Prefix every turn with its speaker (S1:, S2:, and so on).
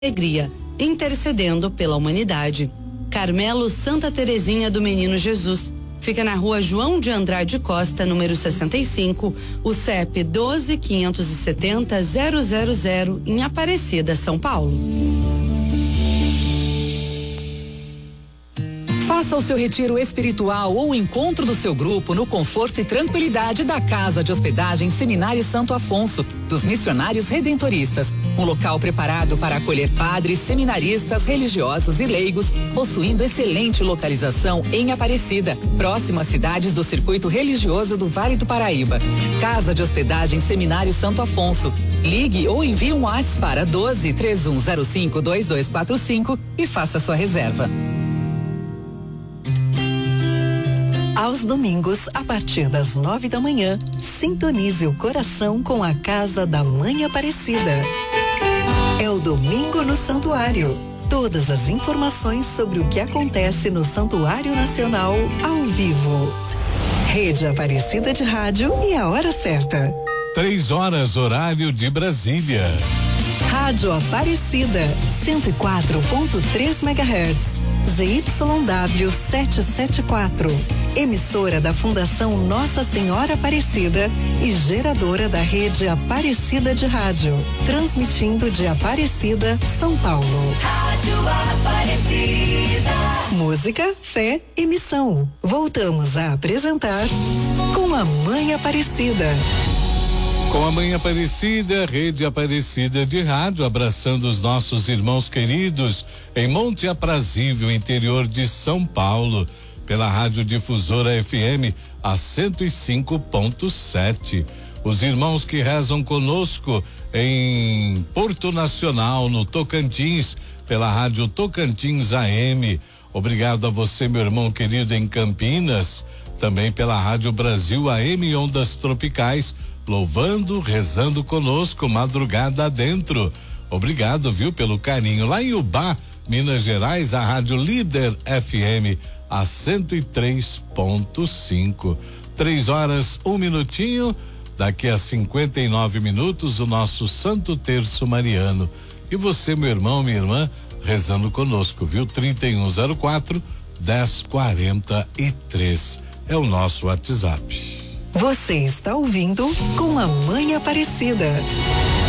S1: alegria, intercedendo pela humanidade. Carmelo Santa Terezinha do Menino Jesus. Fica na rua João de Andrade Costa, número 65, o CEP 12.570.000, em Aparecida, São Paulo.
S2: Faça o seu retiro espiritual ou o encontro do seu grupo no conforto e tranquilidade da Casa de Hospedagem Seminário Santo Afonso, dos Missionários Redentoristas. Um local preparado para acolher padres, seminaristas, religiosos e leigos, possuindo excelente localização em Aparecida, próximo às cidades do circuito religioso do Vale do Paraíba. Casa de Hospedagem Seminário Santo Afonso. Ligue ou envie um WhatsApp para 12-3105-2245 e faça sua reserva.
S3: Aos domingos, a partir das 9 da manhã, sintonize o coração com a Casa da Mãe Aparecida. É o Domingo no Santuário. Todas as informações sobre o que acontece no Santuário Nacional ao vivo. Rede Aparecida de Rádio e a hora certa.
S4: 3 horas, horário de Brasília.
S3: Rádio Aparecida, 104.3 MHz. ZYW 774. Emissora da Fundação Nossa Senhora Aparecida e geradora da rede Aparecida de Rádio. Transmitindo de Aparecida, São Paulo.
S5: Rádio Aparecida.
S3: Música, fé e missão. Voltamos a apresentar Com a Mãe Aparecida.
S4: Com a Mãe Aparecida, Rede Aparecida de Rádio, abraçando os nossos irmãos queridos em Monte Aprazível, interior de São Paulo, pela Rádio Difusora FM a 105.7. Os irmãos que rezam conosco em Porto Nacional, no Tocantins, pela Rádio Tocantins AM. Obrigado a você, meu irmão querido, em Campinas, também pela Rádio Brasil AM Ondas Tropicais, louvando, rezando conosco, madrugada adentro. Obrigado, viu, pelo carinho. Lá em Ubá, Minas Gerais, a Rádio Líder FM a 103.5. 3 horas, 1 minutinho. Daqui a 59 minutos, o nosso Santo Terço Mariano. E você, meu irmão, minha irmã, rezando conosco, viu? 3104-1043. É o nosso WhatsApp.
S3: Você está ouvindo Com a Mãe Aparecida.